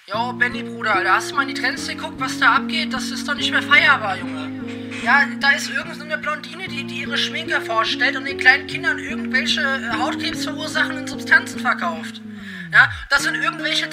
Jo, Benny, Bruder, Alter, hast du mal in die Trends geguckt, was da abgeht? Das ist doch nicht mehr feierbar, Junge. Ja, da ist irgend so eine Blondine, die ihre Schminke vorstellt und den kleinen Kindern irgendwelche Hautkrebs verursachenden Substanzen verkauft. Ja, das sind irgendwelche